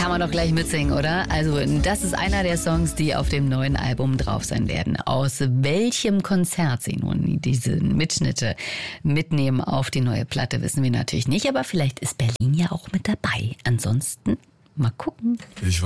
Kann man doch gleich mitsingen, oder? Also das ist einer der Songs, die auf dem neuen Album drauf sein werden. Aus welchem Konzert sie nun diese Mitschnitte mitnehmen auf die neue Platte, wissen wir natürlich nicht. Aber vielleicht ist Berlin ja auch mit dabei. Ansonsten mal gucken. Ich